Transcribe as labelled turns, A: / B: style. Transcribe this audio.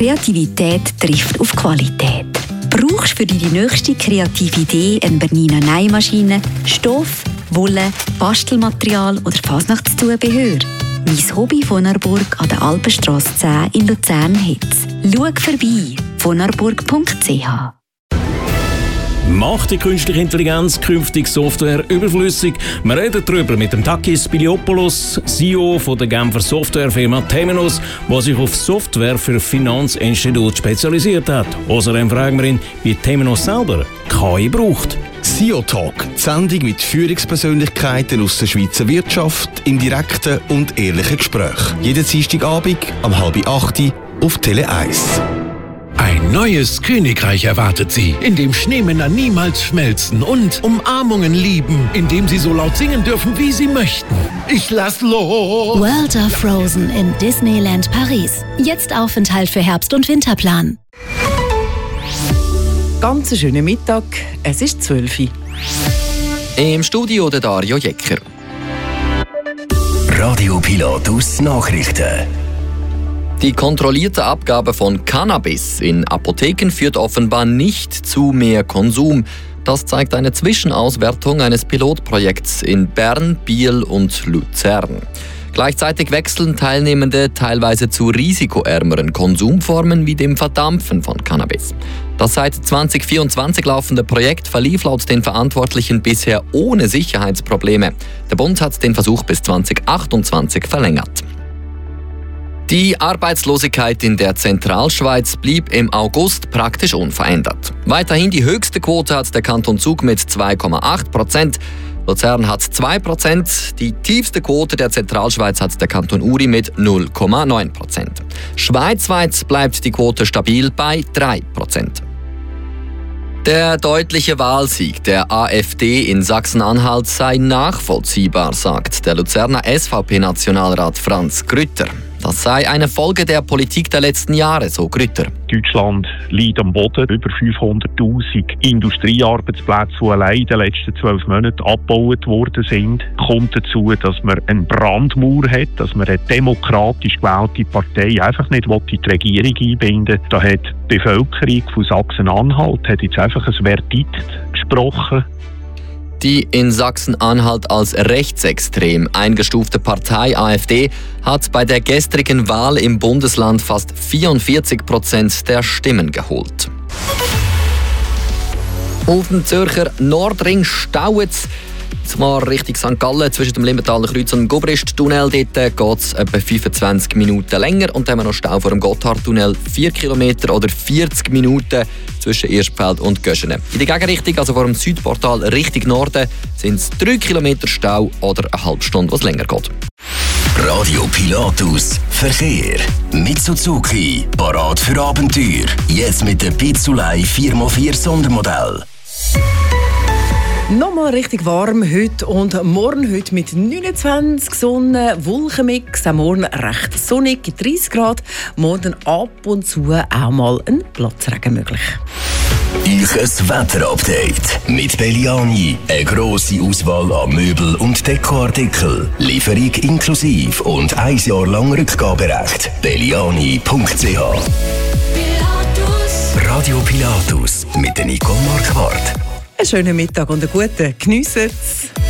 A: Kreativität trifft auf Qualität. Brauchst du für deine nächste kreative Idee eine Bernina Nähmaschine, Stoff, Wolle, Bastelmaterial oder Fasnachtszubehör? Mein Hobby Vonarburg an der Alpenstrasse 10 in Luzern-Hitz. Schau vorbei, vonarburg.ch.
B: Macht die künstliche Intelligenz künftig Software überflüssig? Wir reden darüber mit dem Takis Spiliopoulos, CEO von der Genfer Softwarefirma Temenos, der sich auf Software für Finanzinstitute spezialisiert hat. Außerdem fragen wir ihn, wie Temenos selber KI braucht.
C: CEO Talk, die Sendung mit Führungspersönlichkeiten aus der Schweizer Wirtschaft im direkten und ehrlichen Gespräch. Jeden Dienstagabend um 7:30 auf Tele 1.
D: Ein neues Königreich erwartet Sie, in dem Schneemänner niemals schmelzen und Umarmungen lieben, in dem Sie so laut singen dürfen, wie Sie möchten. Ich lass los!
E: World of Frozen in Disneyland Paris. Jetzt Aufenthalt für Herbst- und Winterplan.
F: Ganz schönen Mittag, es ist 12 Uhr.
G: Im Studio der Dario Jecker.
H: Radio Pilatus Nachrichten.
G: Die kontrollierte Abgabe von Cannabis in Apotheken führt offenbar nicht zu mehr Konsum. Das zeigt eine Zwischenauswertung eines Pilotprojekts in Bern, Biel und Luzern. Gleichzeitig wechseln Teilnehmende teilweise zu risikoärmeren Konsumformen wie dem Verdampfen von Cannabis. Das seit 2024 laufende Projekt verlief laut den Verantwortlichen bisher ohne Sicherheitsprobleme. Der Bund hat den Versuch bis 2028 verlängert. Die Arbeitslosigkeit in der Zentralschweiz blieb im August praktisch unverändert. Weiterhin die höchste Quote hat der Kanton Zug mit 2,8%. Luzern hat 2%. Die tiefste Quote der Zentralschweiz hat der Kanton Uri mit 0,9%. Schweizweit bleibt die Quote stabil bei 3%. Der deutliche Wahlsieg der AfD in Sachsen-Anhalt sei nachvollziehbar, sagt der Luzerner SVP-Nationalrat Franz Grütter. Das sei eine Folge der Politik der letzten Jahre, so Grütter.
I: Deutschland liegt am Boden. Über 500'000 Industriearbeitsplätze, die allein in den letzten 12 Monaten abgebaut worden sind. Kommt dazu, dass man eine Brandmauer hat, dass man eine demokratisch gewählte Partei einfach nicht in die Regierung einbinden will. Da hat die Bevölkerung von Sachsen-Anhalt hat jetzt einfach ein Verdikt gesprochen.
G: Die in Sachsen-Anhalt als rechtsextrem eingestufte Partei AfD hat bei der gestrigen Wahl im Bundesland fast 44% der Stimmen geholt. Auf dem Zürcher Nordring staut es. Zwar Richtung St. Gallen zwischen dem Limmentaler Kreuz und dem Gubrist-Tunnel. Dort geht es etwa 25 Minuten länger. Und dann haben wir noch Stau vor dem Gotthardtunnel 4 Kilometer oder 40 Minuten zwischen Irschfeld und Göschenen. In der Gegenrichtung, also vor dem Südportal Richtung Norden, sind es 3 Kilometer Stau oder eine halbe Stunde, was länger geht.
H: Radio Pilatus Verkehr. Mitsuzuki, parat für Abenteuer. Jetzt mit dem Pizzulei 4x4 Sondermodell.
F: Nochmal richtig warm heute und morgen heute mit 29 Sonne, Wolkenmix, am Morgen recht sonnig, 30 Grad, morgen ab und zu auch mal ein Platzregen möglich.
H: Euch Wetterupdate mit Belliani. Eine grosse Auswahl an Möbel- und Dekoartikel. Lieferung inklusive und 1 Jahr lang Rückgaberecht. Belliani.ch. Radio Pilatus mit der Nicole Marquardt.
F: Einen schönen Mittag und einen guten. Geniessen es.